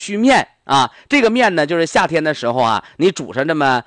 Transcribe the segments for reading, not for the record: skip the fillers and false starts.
须面啊，这个面呢，就是夏天的时候啊，你煮上这么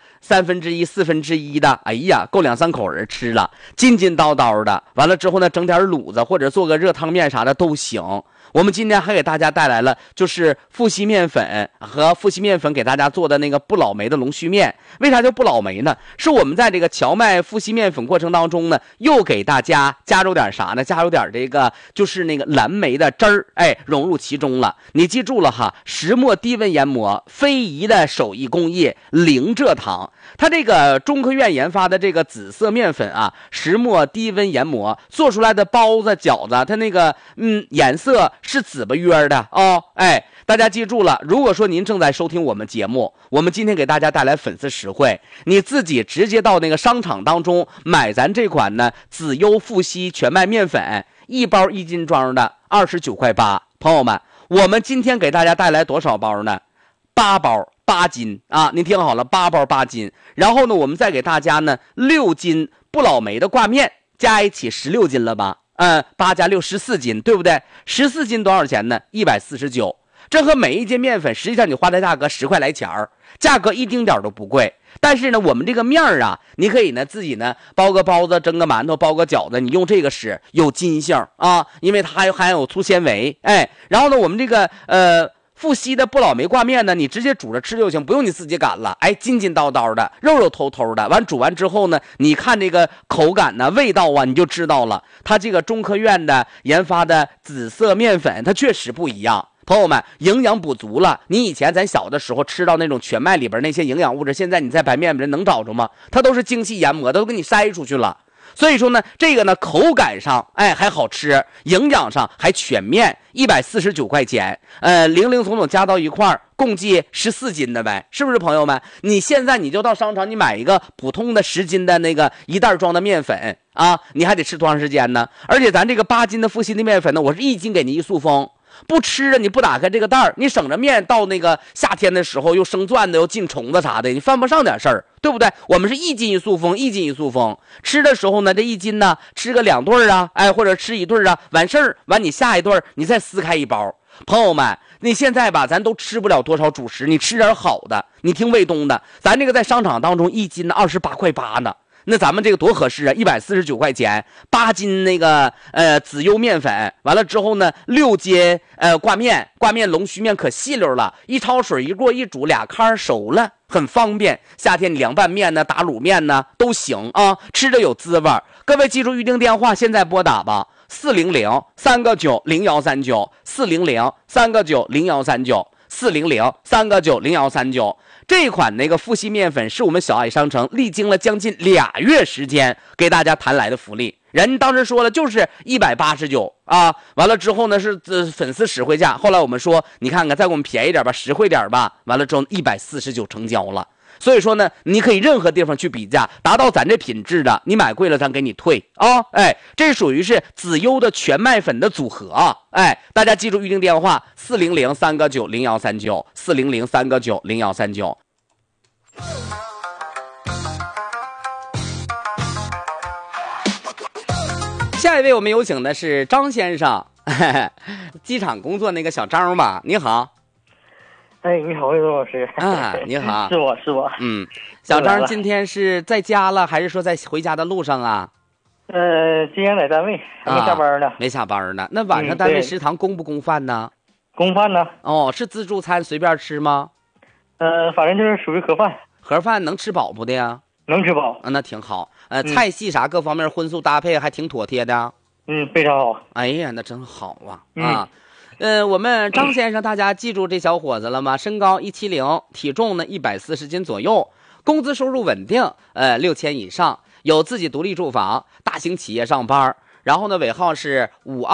1/3、1/4的，哎呀，够2、3口人吃了，筋筋道道的。完了之后呢，整点卤子或者做个热汤面啥的都行。我们今天还给大家带来了，就是富硒面粉和富硒面粉给大家做的那个不老梅的龙须面。为啥叫不老梅呢？是我们在这个荞麦富硒面粉过程当中呢，又给大家加入点啥呢？加入点这个就是那个蓝莓的汁儿，哎，融入其中了。你记住了哈，石磨低温研磨，非遗的手艺工艺，零蔗糖。它这个中科院研发的这个紫色面粉啊，石磨低温研磨做出来的包子饺子，它那个颜色是紫不约的哦。哎，大家记住了，如果说您正在收听我们节目，我们今天给大家带来粉丝实惠，你自己直接到那个商场当中买咱这款呢紫优富硒全麦面粉，一包1斤装的29.8块。朋友们，我们今天给大家带来多少包呢？8包8斤啊！您听好了，8包8斤。然后呢，我们再给大家呢6斤不老梅的挂面，加一起16斤了吧？8加6 14斤，对不对？14斤多少钱呢？149。这和每一斤面粉实际上你花的价格10块来钱儿，价格一丁点都不贵。但是呢，我们这个面儿啊，你可以呢自己呢包个包子、蒸个馒头、包个饺子，你用这个使有筋性啊，因为它还含有粗纤维。哎，然后呢，我们这个富硒的不老梅挂面呢，你直接煮着吃就行，不用你自己擀了。哎，筋筋道道的，肉肉透透的。完煮完之后呢，你看这个口感呢、味道啊，你就知道了。它这个中科院的研发的紫色面粉，它确实不一样。朋友们，营养补足了。你以前咱小的时候吃到那种全麦里边那些营养物质，现在你在白面里能找着吗？它都是精细研磨，都给你筛出去了。所以说呢，这个呢口感上哎还好吃，营养上还全面，149块钱，零零总总加到一块儿，共计14斤的呗，是不是朋友们？你现在你就到商场，你买一个普通的10斤的那个一袋装的面粉啊，你还得吃多长时间呢？而且咱这个8斤的富硒的面粉呢，我是1斤给你一塑封。不吃啊，你不打开这个袋儿，你省着面到那个夏天的时候又生钻的又进虫子啥的，你犯不上点事儿，对不对？我们是1斤一塑封，1斤一塑封。吃的时候呢，这1斤呢吃个2顿啊，哎，或者吃1顿啊，完事儿完你下一顿你再撕开一包。朋友们，你现在吧，咱都吃不了多少主食，你吃点好的，你听卫东的，咱这个在商场当中1斤的28.8块呢。那咱们这个多合适啊！149块钱，8斤那个紫优面粉，完了之后呢，6斤挂面龙须面可细溜了，一焯水一过一煮2炕熟了，很方便。夏天凉拌面呢，打卤面呢都行啊，吃着有滋味。各位记住预定电话，现在拨打吧，400-3个9-0139，400-3个9-0139，400-3个9-0139。这款那个富硒面粉是我们小爱商城历经了将近2月时间给大家谈来的福利，人当时说了就是189啊，完了之后呢是粉丝实惠价，后来我们说你看看再给我们便宜点吧，实惠点吧，完了之后149成交了。所以说呢，你可以任何地方去比价，达到咱这品质的，你买贵了咱给你退啊！哎，这属于是紫优的全麦粉的组合啊！哎，大家记住预定电话400-3个9-0139，400-3个9-0139。下一位我们有请的是张先生，机场工作那个小张吧，你好。 哎，你好，魏东老师啊，你好， 是我， 小张今天是在家了，还是说在回家的路上啊？ 今天在单位，还没下班呢。 没下班呢。那晚上单位食堂供不供饭呢？ 供饭呢。 哦，是自助餐随便吃吗？ 反正就是属于盒饭。 盒饭能吃饱不的呀？ 能吃饱啊，那挺好。菜系啥各方面荤素搭配还挺妥帖的。 非常好。 哎呀，那真好啊！我们张先生，大家记住这小伙子了吗？身高170，体重呢140斤左右，工资收入稳定，6000以上，有自己独立住房，大型企业上班，然后呢尾号是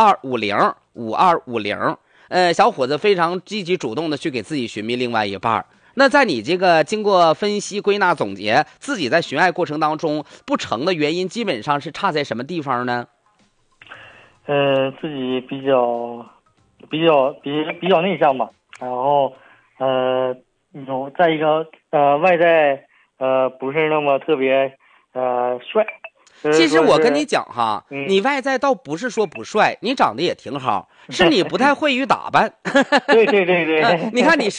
5250。小伙子非常积极主动的去给自己寻觅另外一半。那在你这个经过分析归纳总结，自己在寻爱过程当中不成的原因基本上是差在什么地方呢？ 自己比较内向吧，然后再一个外在不是那么特别帅。 其实我跟你讲哈， 嗯你外在倒不是说不帅，你长得也挺好，是你不太会于打扮。 对对对对， 你看你